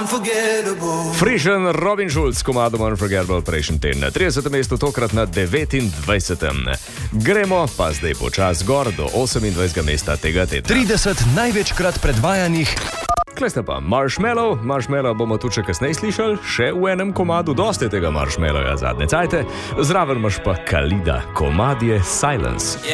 Frižen Robin Schulz s komadom Unforgettable prejšnji teden na 30. mestu, tokrat na 29. Gremo pa zdaj počas gor do 28. mesta tega tedna. 30 največkrat predvajanih. Kleste pa Marshmallow bomo tu še kasneje slišali, še v enem komadu, dosti tega Marshmallowa zadnje cajte, zraven imaš pa Kalida, komad je Silence.